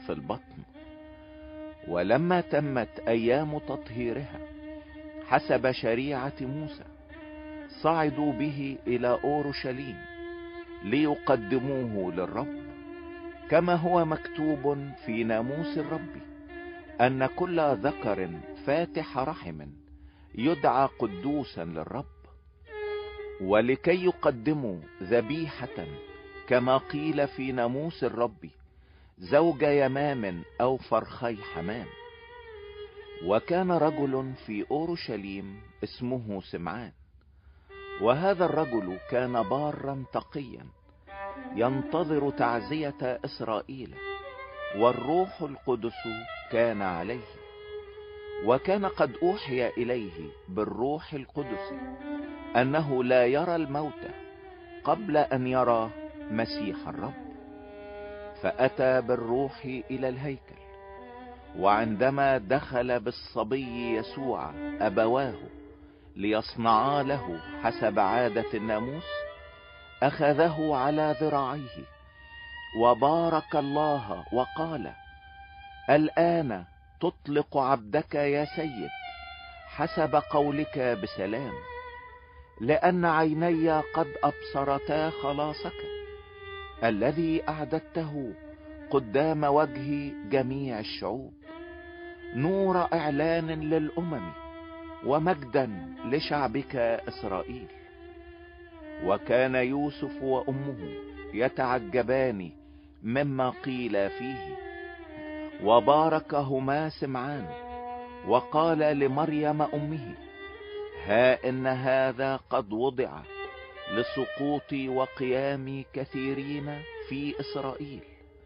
في البطن. ولما تمت ايام تطهيرها حسب شريعة موسى صعدوا به الى اورشليم ليقدموه للرب، كما هو مكتوب في ناموس الرب ان كل ذكر فاتح رحم يدعى قدوسا للرب. ولكي يقدموا ذبيحة كما قيل في ناموس الرب زوج يمام او فرخي حمام. وكان رجل في اورشليم اسمه سمعان، وهذا الرجل كان بارا تقيا ينتظر تعزية اسرائيل، والروح القدس كان عليه. وكان قد اوحي اليه بالروح القدس انه لا يرى الموت قبل ان يرى مسيح الرب. فاتى بالروح الى الهيكل، وعندما دخل بالصبي يسوع ابواه ليصنعا له حسب عادة الناموس اخذه على ذراعيه وبارك الله وقال: الآن تطلق عبدك يا سيد حسب قولك بسلام، لأن عيني قد أبصرتا خلاصك الذي أعددته قدام وجه جميع الشعوب، نور إعلان للأمم ومجدا لشعبك إسرائيل. وكان يوسف وأمه يتعجبان مما قيل فيه، وباركهما سمعان وقال لمريم أمه: ها إن هذا قد وضع لسقوط وقيام كثيرين في إسرائيل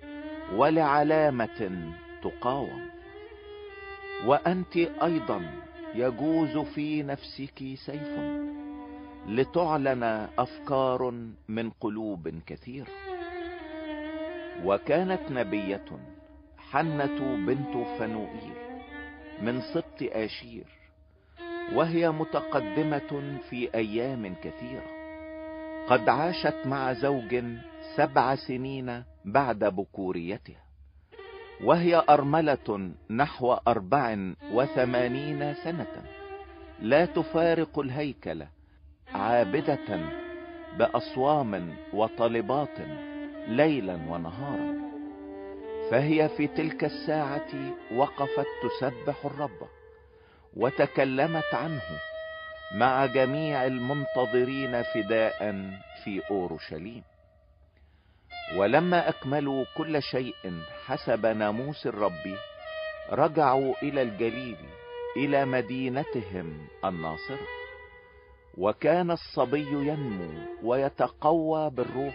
ولعلامة تقاوم. وأنت أيضا يجوز في نفسك سيف لتعلن أفكار من قلوب كثيرة. وكانت نبية حنة بنت فنوئيل من سبط آشير، وهي متقدمة في أيام كثيرة، قد عاشت مع زوج 7 سنين بعد بكوريتها، وهي أرملة نحو 84 سنة، لا تفارق الهيكل، عابدة بأصوام وطلبات ليلا ونهارا. فهي في تلك الساعة وقفت تسبح الرب وتكلمت عنه مع جميع المنتظرين فداء في أورشليم. ولما أكملوا كل شيء حسب ناموس الرب رجعوا إلى الجليل إلى مدينتهم الناصرة. وكان الصبي ينمو ويتقوى بالروح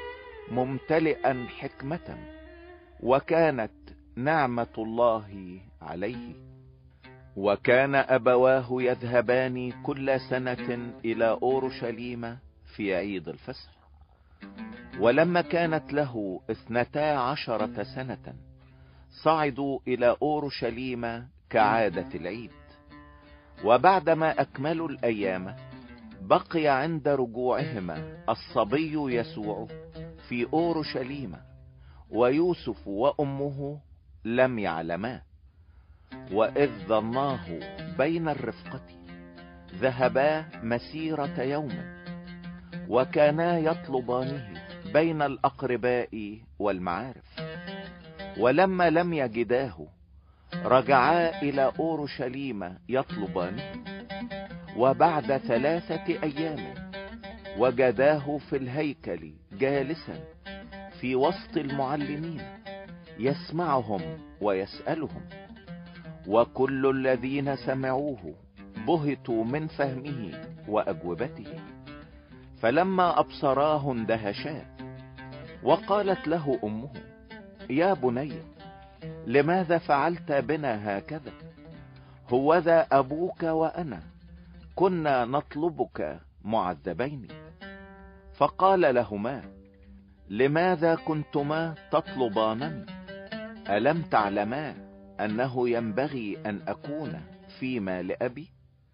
ممتلئا حكمة، وكانت نعمة الله عليه. وكان أبواه يذهبان كل سنة إلى أورشليم في عيد الفصح. ولما كانت له 12 سنة صعدوا إلى أورشليم كعادة العيد. وبعدما أكملوا الأيام بقي عند رجوعهما الصبي يسوع في أورشليم، ويوسف وأمه لم يعلما. وإذ ظناه بين الرفقة ذهبا مسيرة يوم، وكانا يطلبانه بين الأقرباء والمعارف. ولما لم يجداه رجعا إلى أورشليم يطلبانه. وبعد 3 أيام وجداه في الهيكل جالسا في وسط المعلمين يسمعهم ويسألهم. وكل الذين سمعوه بهتوا من فهمه وأجوبته. فلما أبصراه اندهشا. وقالت له أمه: يا بني، لماذا فعلت بنا هكذا؟ هوذا أبوك وأنا كنا نطلبك معذبين. فقال لهما: لماذا كنتما تطلبانني؟ ألم تعلما أنه ينبغي أن أكون فيما لأبي؟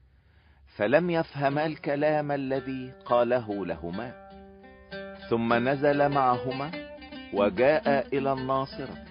فلم يفهما الكلام الذي قاله لهما. ثم نزل معهما وجاء إلى الناصرة،